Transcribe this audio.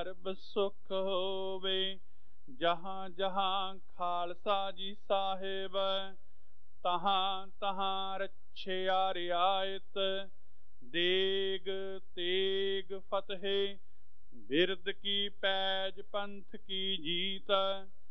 ਸਰਬ ਸੁਖ ਹੋਵੇ। ਜਹਾਂ ਜਹਾਂ ਖਾਲਸਾ ਜੀ ਸਾਹਿਬ, ਤਹਾਂ ਤਹਾਂ ਰੱਛਿਆ ਰਿਆਇਤ। ਦੇਗ ਤੇਗ ਫਤਿਹ, ਬਿਰਦ ਕੀ ਪੈਜ ਪੰਥ ਕੀ ਜੀਤ।